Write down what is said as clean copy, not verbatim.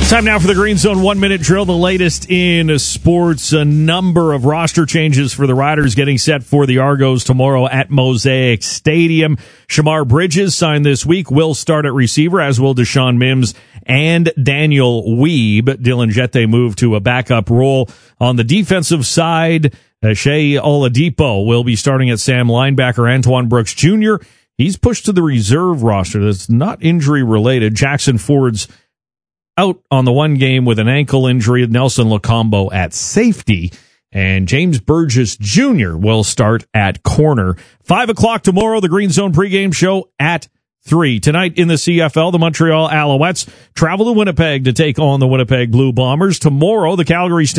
Time now for the Green Zone 1-minute drill, the latest in sports. A number of roster changes for the Riders getting set for the Argos tomorrow at Mosaic Stadium. Shamar Bridges signed this week, will start at receiver, as will Deshaun Mims and Daniel Weeb. Dylan Jette moved to a backup role. On the defensive side, Shea Oladipo will be starting at Sam linebacker. Antoine Brooks Jr., he's pushed to the reserve roster. That's not injury related. Jackson Ford's out on the one game with an ankle injury. Nelson Locombo at safety. And James Burgess Jr. will start at corner. 5 o'clock tomorrow, the Green Zone pregame show at 3. Tonight in the CFL, the Montreal Alouettes travel to Winnipeg to take on the Winnipeg Blue Bombers. Tomorrow, the Calgary